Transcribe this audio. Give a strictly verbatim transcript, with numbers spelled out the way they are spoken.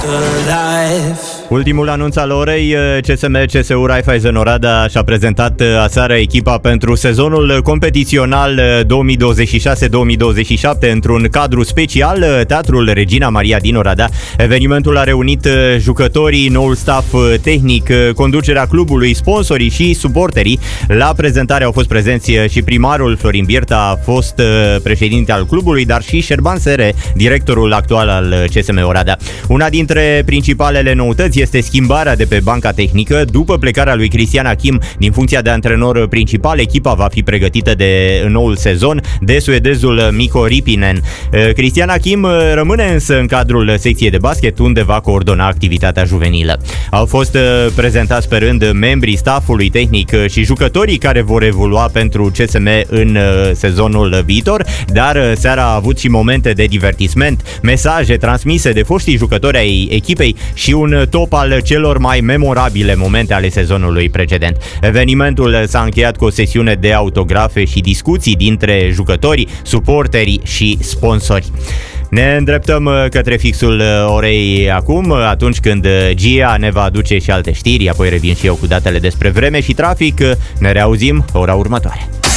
Ultimul anunț al orei, C S M C S U Raiffeisen Oradea și-a prezentat aseară echipa pentru sezonul competițional două mii douăzeci și șase două mii douăzeci și șapte într-un cadru special, Teatrul Regina Maria din Oradea. Evenimentul a reunit jucătorii, noul staff tehnic, conducerea clubului, sponsorii și suporterii. La prezentare au fost prezenți și primarul Florin Bierta, a fost președinte al clubului, dar și Șerban Sere, directorul actual al C S M Oradea. Una dintre principalele noutăți este schimbarea de pe banca tehnică. După plecarea lui Cristian Achim din funcția de antrenor principal, echipa va fi pregătită de noul sezon de suedezul Mikko Rippinen. Cristian Achim rămâne însă în cadrul secției de basket, unde va coordona activitatea juvenilă. Au fost prezentați pe rând membrii staffului tehnic și jucătorii care vor evolua pentru C S M în sezonul viitor, dar seara a avut și momente de divertisment, mesaje transmise de foștii jucători ai echipei și un top al celor mai memorabile momente ale sezonului precedent. Evenimentul s-a încheiat cu o sesiune de autografe și discuții dintre jucători, suporteri și sponsori. Ne îndreptăm către fixul orei acum, atunci când Gia ne va aduce și alte știri, apoi revin și eu cu datele despre vreme și trafic. Ne reauzim ora următoare.